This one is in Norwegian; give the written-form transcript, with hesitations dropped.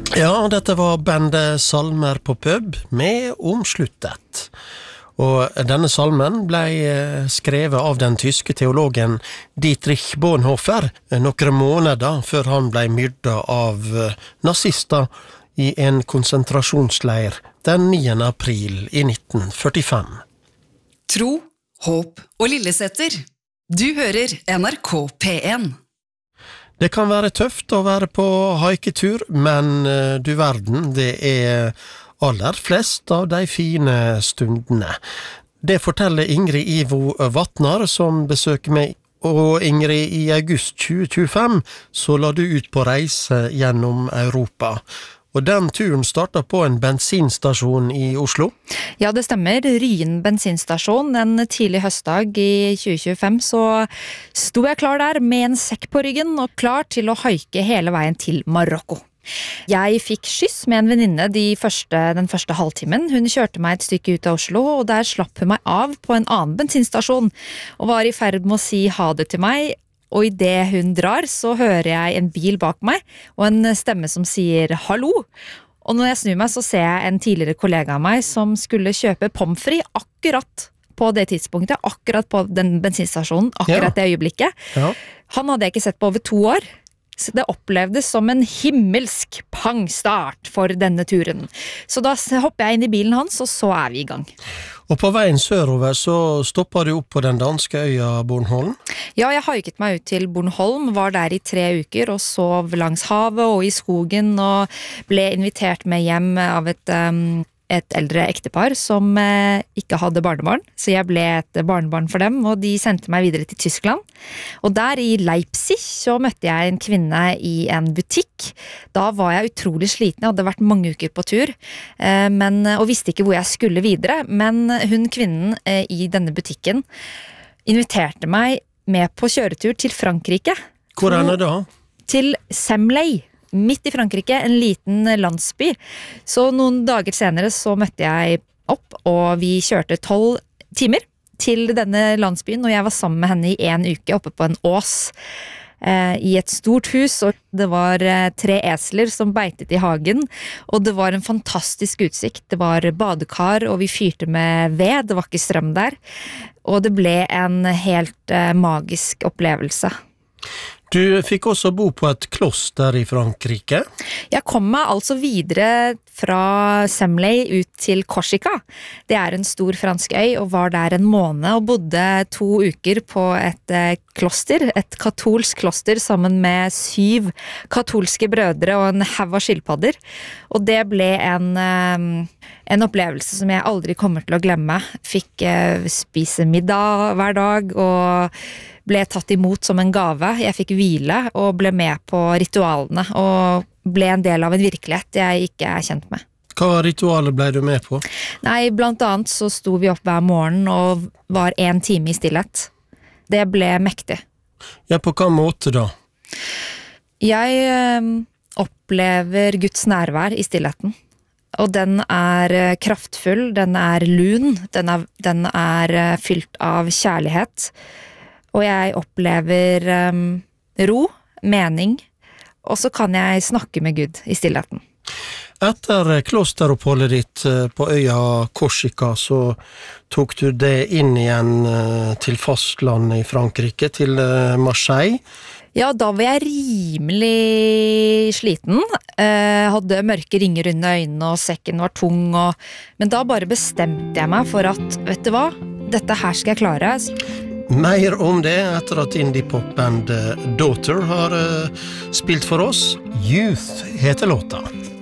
Ja, dette var bandet Salmer på pub med Omsluttet. Og denne salmen ble skrevet av den tyske teologen Dietrich Bonhoeffer noen måneder før han ble myrdet av nazister i en konsentrasjonsleir den 9. april i 1945. Tro, håp og Lillesetter. Du hører NRK P1. Det kan være tøft å være på haiketur, men du verden, det aller flest av de fine stundene. Det forteller Ingrid Ivo Vatnar, som besøker meg. Og Ingrid, i august 2025 så la du ut på reise gjennom Europa. Og den turen startet på en bensinstasjon i Oslo. Ja, det stemmer. Ryen bensinstasjon. En tidlig høstdag i 2025 så sto jeg klar der med en sekk på ryggen og klar til å haike hele veien til Marokko. Jeg fikk skyss med en venninne den første halvtimen. Hun kjørte meg et stykke ut av Oslo, og der slapp hun meg av på en annen bensinstasjon, og var i ferd med å si ha det til meg. Og i det hun drar, så hører jeg en bil bak meg, og en stemme som sier hallo. Og når jeg snur meg, så ser jeg en tidligere kollega av meg som skulle kjøpe pommes frites akkurat på det tidspunktet, akkurat på den bensinstasjonen, akkurat det øyeblikket. Ja. Han hadde jeg ikke sett på over 2 år. Så det opplevdes som en himmelsk pangstart for denne turen. Så da hopper jeg inn i bilen hans, og så vi i gang. Og på veien sørover så stoppet du opp på den danske øya Bornholm? Ja, jeg haiket meg ut til Bornholm, var der i 3 uker og sov langs havet og i skogen, og ble invitert med hjem av et eldre ektepar som ikke hadde barnebarn, så jeg ble et barnebarn for dem, og de sendte meg videre til Tyskland. Og der i Leipzig så møtte jeg en kvinne i en butikk. Da var jeg utrolig sliten, jeg hadde vært mange uker på tur, og visste ikke hvor jeg skulle videre, men hun kvinnen i denne butikken inviterte meg med på kjøretur til Frankrike. Hvor det da? Til Semley. Midt i Frankrike, en liten landsby. Så noen dager senere så møtte jeg opp, og vi kjørte 12 timer til denne landsbyen, og jeg var sammen med henne i 1 uke oppe på en ås i et stort hus, og det var 3 esler som beitet i hagen, og det var en fantastisk utsikt. Det var badekar, og vi fyrte med ved, det var ikke strøm der, og det ble en helt magisk opplevelse. Du fikk også bo på et kloster i Frankrike. Jeg kom meg altså videre fra Semley ut til Korsika. Det en stor fransk øy, og var der en måned og bodde 2 uker på et kloster, et katolsk kloster sammen med 7 katolske brødre og en haug av skilpadder. Og det ble en opplevelse som jeg aldri kommer til å glemme. Fikk spise middag hver dag og ble tatt imot som en gave. Jeg fikk hvile og ble med på ritualene og ble en del av en virkelighet jeg ikke kjent med. Hva ritualer ble du med på? Nei, blant annet så sto vi opp hver morgen og var 1 time i stillhet. Det ble mektig. Ja, på hva måte da? Jeg opplever Guds nærvær i stillheten. Og den kraftfull, den lun, den fylt av kjærlighet. Og jeg opplever ro, mening, og så kan jeg snakke med Gud i stillheten. Etter klosteroppholdet ditt på øya Korsika, så tok du det inn igjen til fastlandet i Frankrike, til Marseille. Ja, da var jeg rimelig sliten. Hadde mørke ringer under øynene, og sekken var tung. Men da bare bestemte jeg meg for at, vet du hva, dette her skal jeg klare. Mer om det etter at indie-pop-band Daughter har spilt for oss. Youth heter låta.